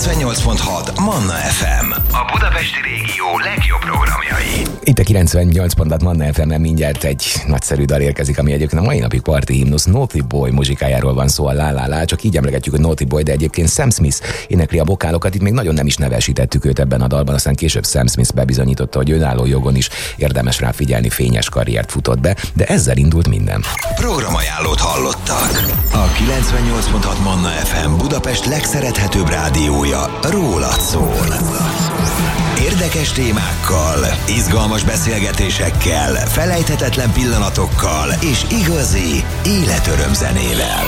98.6 Manna FM. A budapesti régió legjobb programjai. Itt a 98.6 Manna FM-en mindjárt egy nagyszerű dal érkezik, ami egyébként a mai napig parti himnusz. Naughty Boy muzsikájáról van szó, a La La La, csak így emlegetjük, hogy Naughty Boy, de egyébként Sam Smith énekli a vokálokat. Itt még nagyon nem is nevesítettük őt ebben a dalban, aztán később Sam Smith bebizonyította, hogy önálló jogon is érdemes rá figyelni, fényes karriert futott be, de ezzel indult minden. Programajánlót hallottak. A 98.6 Manna FM Budapest legszerethetőbb rádiója rólad szól. Érdekes témákkal, izgalmas beszélgetésekkel, felejthetetlen pillanatokkal és igazi életörömzenével.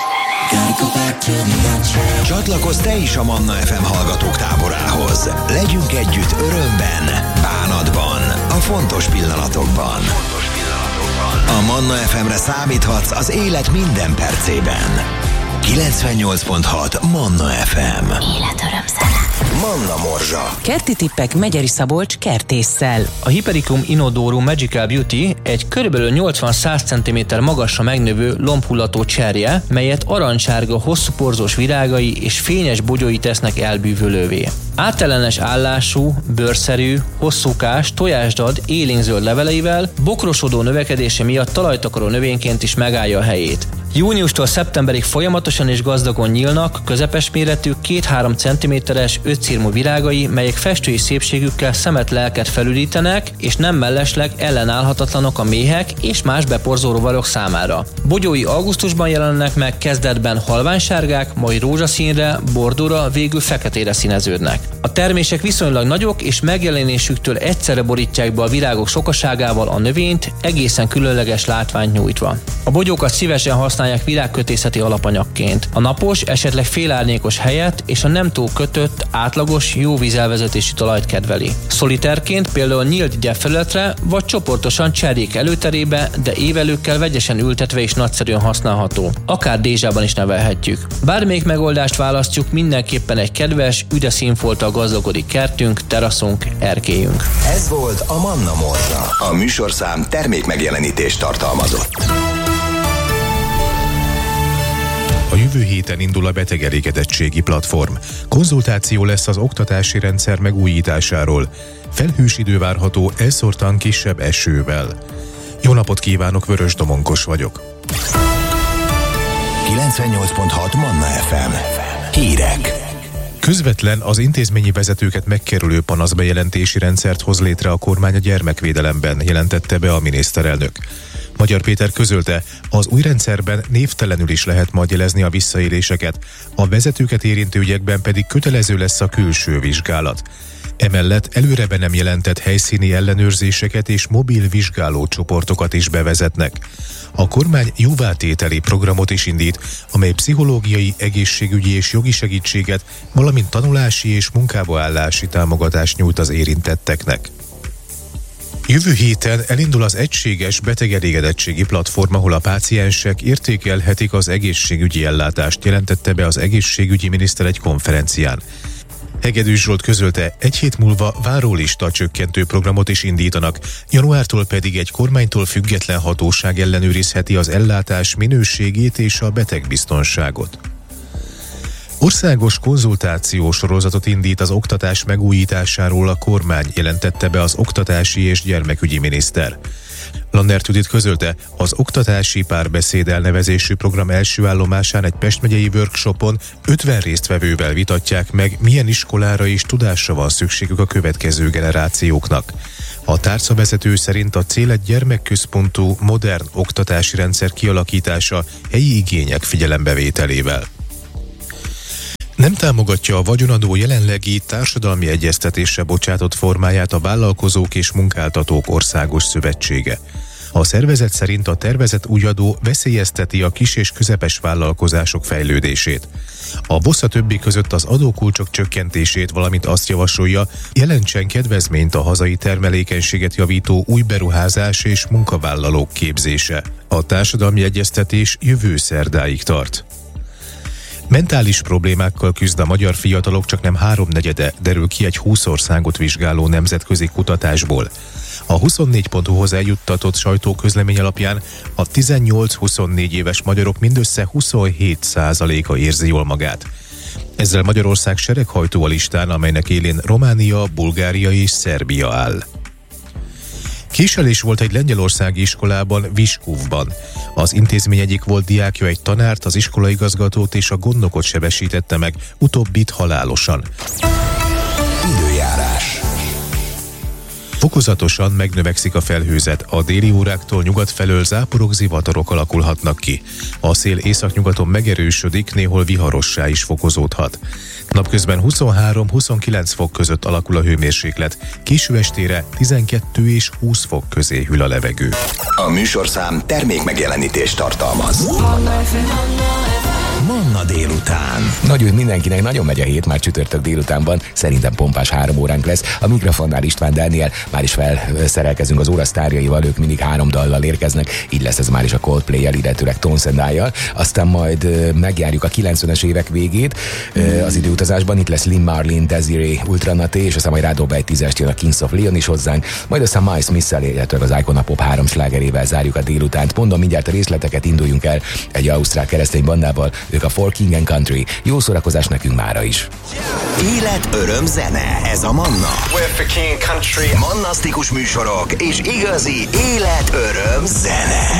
Csatlakozz te is a Manna FM hallgatók táborához. Legyünk együtt örömben, bánatban, a fontos pillanatokban. A Manna FM-re számíthatsz az élet minden percében. 98.6 Manna FM. Életörömzene. Manna Morzsa. Kerti tippek Megyeri Szabolcs kertésszel. A Hypericum Inodorum Magical Beauty egy körülbelül 80-100 cm magasra megnövő lombhullató cserje, melyet arancsárga hosszú porzós virágai és fényes bogyói tesznek elbűvölővé. Átellenes állású, bőrszerű, hosszúkás, tojásdad, élénkzöld leveleivel bokrosodó növekedése miatt talajtakaró növényként is megállja a helyét. Júniustól szeptemberig folyamatosan és gazdagon nyílnak, közepes méretű, 2-3 cm-es, 5 cirmú virágai, melyek festői szépségükkel szemet-lelket felülítenek, és nem mellesleg ellenállhatatlanok a méhek és más beporzó rovarok számára. Bogyói augusztusban jelennek meg, kezdetben halványsárgák, majd rózsaszínre, bordóra, végül feketére színeződnek. A termések viszonylag nagyok, és megjelenésüktől egyszerre borítják be a virágok sokaságával a növényt, egészen különleges látványt nyújtva. A bogyókat szívesen használják virágkötészeti alapanyagként. A napos, esetleg félárnyékos helyet és a nem túl kötött, átlagos, jó vízelvezetésű talajt kedveli. Szoliterként például nyílt gyepfelületre, vagy csoportosan cserjék előterébe, de évelőkkel vegyesen ültetve is nagyszerűen használható. Akár dézsában is nevelhetjük. Bármelyik megoldást választjuk, mindenképpen egy kedves, üde színfolttal gazdagodik kertünk, teraszunk, erkélyünk. Ez volt a Manna Morzsa. A műsorszám termékmegjelenítést tartalmazott. A jövő héten indul a betegelégedettségi platform. Konzultáció lesz az oktatási rendszer megújításáról. Felhős idő várható, elszórtan kisebb esővel. Jó napot kívánok, Vörös Domonkos vagyok. 98.6 Manna FM. Hírek. Közvetlen az intézményi vezetőket megkerülő panaszbejelentési rendszert hoz létre a kormány a gyermekvédelemben, jelentette be a miniszterelnök. Magyar Péter közölte, az új rendszerben névtelenül is lehet majd jelezni a visszaéléseket, a vezetőket érintő ügyekben pedig kötelező lesz a külső vizsgálat. Emellett előre be nem jelentett helyszíni ellenőrzéseket és mobil vizsgálócsoportokat is bevezetnek. A kormány jóvátételi programot is indít, amely pszichológiai, egészségügyi és jogi segítséget, valamint tanulási és munkába állási támogatást nyújt az érintetteknek. Jövő héten elindul az egységes betegelégedettségi platform, ahol a páciensek értékelhetik az egészségügyi ellátást, jelentette be az egészségügyi miniszter egy konferencián. Hegedűs Zsolt közölte, egy hét múlva várólista csökkentő programot is indítanak, januártól pedig egy kormánytól független hatóság ellenőrizheti az ellátás minőségét és a betegbiztonságot. Országos konzultációs sorozatot indít az oktatás megújításáról a kormány, jelentette be az oktatási és gyermekügyi miniszter. Lannert Judit közölte, az oktatási párbeszéd elnevezésű program első állomásán egy Pest megyei workshopon 50 résztvevővel vitatják meg, milyen iskolára és tudásra van szükségük a következő generációknak. A tárcavezető szerint a cél egy gyermekközpontú, modern oktatási rendszer kialakítása helyi igények figyelembevételével. Nem támogatja a vagyonadó jelenlegi társadalmi egyeztetésre bocsátott formáját a Vállalkozók és Munkáltatók Országos Szövetsége. A szervezet szerint a tervezett új adó veszélyezteti a kis és közepes vállalkozások fejlődését. A BOSZ a többi között az adókulcsok csökkentését, valamint azt javasolja, jelentsen kedvezményt a hazai termelékenységet javító új beruházás és munkavállalók képzése. A társadalmi egyeztetés jövő szerdáig tart. Mentális problémákkal küzd a magyar fiatalok csaknem 3/4, derül ki egy 20 országot vizsgáló nemzetközi kutatásból. A 24.hu-hoz eljuttatott sajtóközlemény alapján a 18-24 éves magyarok mindössze 27%-a érzi jól magát. Ezzel Magyarország sereghajtó a listán, amelynek élén Románia, Bulgária és Szerbia áll. Késelés volt egy lengyelországi iskolában, Viskúvban. Az intézmény egyik volt diákja egy tanárt, az iskolaigazgatót és a gondnokot sebesítette meg, utóbbit halálosan. Időjárás. Fokozatosan megnövekszik a felhőzet, a déli óráktól nyugat felől záporok, zivatarok alakulhatnak ki. A szél északnyugaton megerősödik, néhol viharossá is fokozódhat. Napközben 23-29 fok között alakul a hőmérséklet, késő estére 12 és 20 fok közé hűl a levegő. A műsorszám termék megjelenítést tartalmaz. Manna délután. Nagyon mindenkinek nagyon megy a hét, már csütörtök délutánban, szerintem pompás 3 óránk lesz. A mikrofonnál István Dániel, már is felszerelkezünk az óra sztárjaival, ők mindig 3 dallal érkeznek, így lesz ez már is a Coldplay-jel, illetőleg Tones and I-jal. Aztán majd megjárjuk a 90-es évek végét az időutazásban, itt lesz Lynn Marlin, Desiree, Ultranaté, és aztán majd rádóba egy 10-est jön a Kings of Leon is hozzánk, majd aztán Miles Smith-szel, illetőleg az Icona Pop 3 slágerével zárjuk a délutánt. Mondom mindjárt a részleteket, induljunk el egy ausztrál keresztény bandával, ők a For King and Country. Jó szórakozás nekünk mára is. Élet, öröm, zene. Ez a Manna. We're for King and Country. Mannasztikus műsorok és igazi élet, öröm, zene.